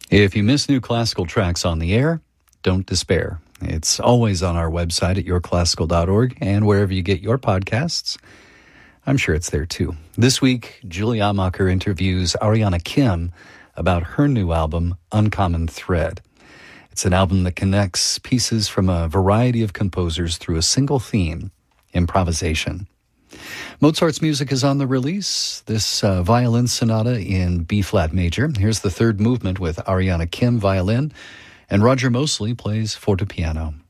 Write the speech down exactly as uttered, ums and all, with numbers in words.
If you miss new classical tracks on the air, don't despair. It's always on our website at your classical dot org and wherever you get your podcasts. I'm sure it's there too. This week, Julie Amacher interviews Ariana Kim about her new album, Uncommon Thread. It's an album that connects pieces from a variety of composers through a single theme, improvisation. Mozart's music is on the release, this uh, violin sonata in B-flat major. Here's the third movement with Ariana Kim violin, and Roger Mosley plays fortepiano.